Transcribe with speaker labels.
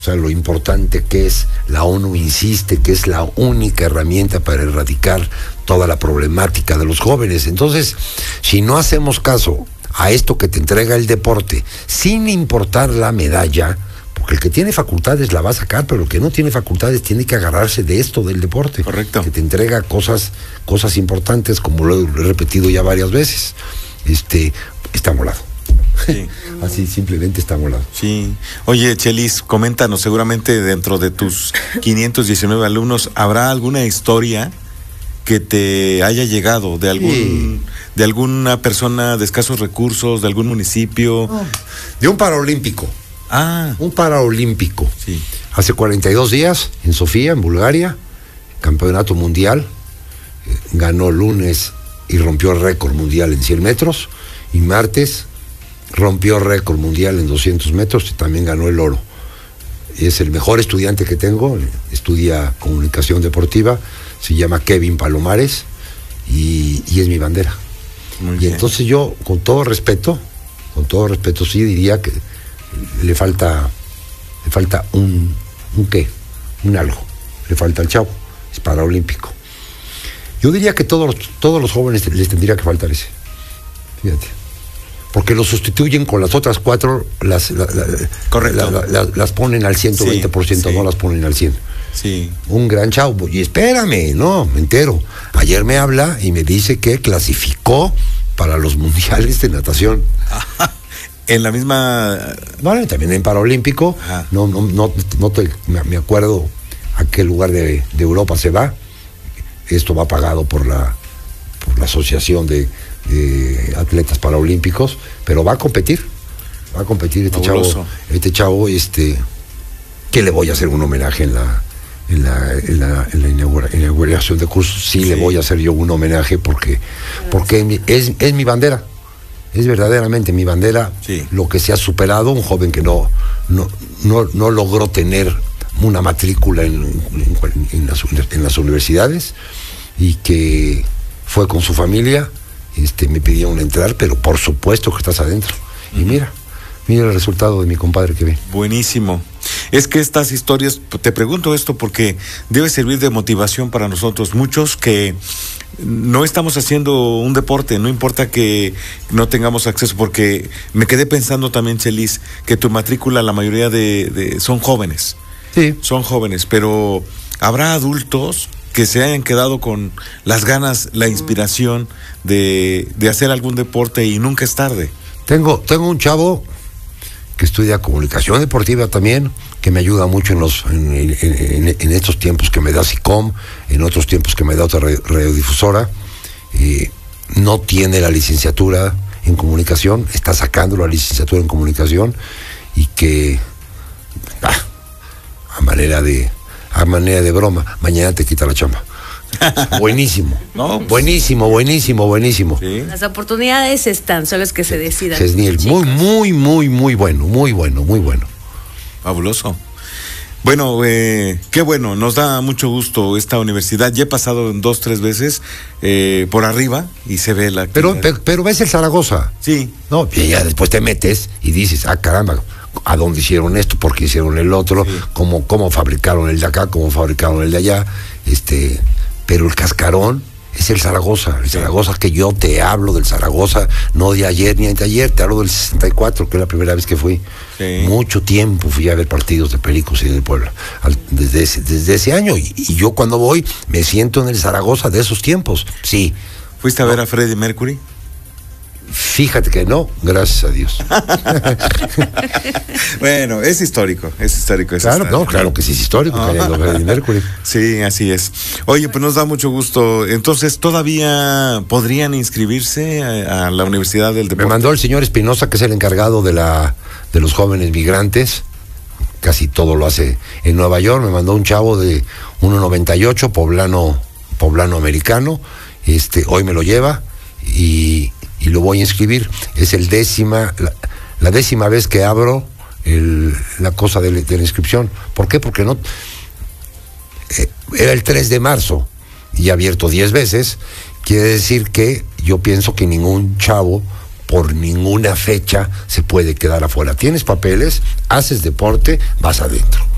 Speaker 1: O sea, lo importante que es, la ONU insiste que es la única herramienta para erradicar toda la problemática de los jóvenes. Entonces, si no hacemos caso a esto que te entrega el deporte, sin importar la medalla, porque el que tiene facultades la va a sacar, pero el que no tiene facultades tiene que agarrarse de esto del deporte.
Speaker 2: Correcto.
Speaker 1: Que te entrega cosas importantes, como lo he repetido ya varias veces. Está molado. Sí. Así simplemente está molado.
Speaker 2: Sí. Oye, Chelis, coméntanos, seguramente dentro de tus 519 alumnos, ¿habrá alguna historia que te haya llegado de de alguna persona de escasos recursos, de algún municipio?
Speaker 1: De un paraolímpico. Un paraolímpico.
Speaker 2: Sí.
Speaker 1: Hace 42 días, en Sofía, en Bulgaria, campeonato mundial, ganó lunes y rompió el récord mundial en 100 metros, y martes rompió récord mundial en 200 metros y también ganó el oro. Es el mejor estudiante que tengo, estudia comunicación deportiva, se llama Kevin Palomares y es mi bandera.
Speaker 2: Muy
Speaker 1: y
Speaker 2: bien.
Speaker 1: Entonces yo, con todo respeto, sí diría que le falta un algo, le falta al chavo, es paraolímpico. Yo diría que todos los jóvenes les tendría que faltar ese, fíjate. Porque lo sustituyen con las otras 4, las ponen al 120%, sí. No las ponen al 100%.
Speaker 2: Sí.
Speaker 1: Un gran chavo. Y espérame, no, me entero. Ayer me habla y me dice que clasificó para los mundiales de natación.
Speaker 2: En la misma...
Speaker 1: Vale, también en Paraolímpico. No me acuerdo a qué lugar de Europa se va. Esto va pagado por la Asociación de Atletas Paraolímpicos, pero va a competir este chavo, que le voy a hacer un homenaje en la inauguración de cursos. Sí, le voy a hacer yo un homenaje porque es mi bandera, es verdaderamente mi bandera.
Speaker 2: Sí. Lo
Speaker 1: que se ha superado, un joven que no logró tener una matrícula en las universidades, y que fue con su familia. Me pidieron entrar, pero por supuesto que estás adentro. Y mira el resultado de mi compadre que ve.
Speaker 2: Buenísimo. Es que estas historias, te pregunto esto porque debe servir de motivación para nosotros, muchos que no estamos haciendo un deporte, no importa que no tengamos acceso, porque me quedé pensando también, Chelis, que tu matrícula, la mayoría son jóvenes.
Speaker 1: Sí.
Speaker 2: Son jóvenes, pero habrá adultos que se hayan quedado con las ganas, la inspiración de hacer algún deporte, y nunca es tarde.
Speaker 1: Tengo un chavo que estudia comunicación deportiva también, que me ayuda mucho en estos tiempos que me da SICOM, en otros tiempos que me da otra radiodifusora. No tiene la licenciatura en comunicación, está sacando la licenciatura en comunicación, y que a manera de broma, mañana te quita la chamba. Buenísimo.
Speaker 2: No,
Speaker 1: buenísimo.
Speaker 2: Sí.
Speaker 3: Las oportunidades están, solo es que se decidan.
Speaker 1: Cesniel, muy bueno.
Speaker 2: Fabuloso. Bueno, qué bueno, nos da mucho gusto esta universidad. Ya he pasado 2-3 veces por arriba y se ve la...
Speaker 1: Pero ves el Zaragoza.
Speaker 2: Sí.
Speaker 1: No, y ya después te metes y dices, caramba, ¿a dónde hicieron esto? ¿Por qué hicieron el otro?
Speaker 2: Sí.
Speaker 1: ¿Cómo fabricaron el de acá? ¿Cómo fabricaron el de allá? Pero el cascarón es el Zaragoza. El Zaragoza, que yo te hablo del Zaragoza, no de ayer ni anteayer, te hablo del 64, que es la primera vez que fui.
Speaker 2: Sí.
Speaker 1: Mucho tiempo fui a ver partidos de Pericos y del Puebla, desde ese año. Y yo cuando voy, me siento en el Zaragoza de esos tiempos. Sí.
Speaker 2: ¿Fuiste a ver a Freddie Mercury?
Speaker 1: Fíjate que no, gracias a Dios.
Speaker 2: Bueno, es histórico.
Speaker 1: Claro que sí es histórico, que haya Freddie Mercury.
Speaker 2: Sí, así es. Oye, pues nos da mucho gusto. Entonces, ¿todavía podrían inscribirse a la Universidad del Deporte?
Speaker 1: Me mandó el señor Espinosa, que es el encargado de los jóvenes migrantes. Casi todo lo hace en Nueva York. Me mandó un chavo de 1.98, poblano americano. Hoy me lo lleva y lo voy a inscribir. Es la 10ª vez que abro la cosa de la inscripción. ¿Por qué? Porque no era el 3 de marzo y he abierto 10 veces. Quiere decir que yo pienso que ningún chavo por ninguna fecha se puede quedar afuera. Tienes papeles, haces deporte, vas adentro.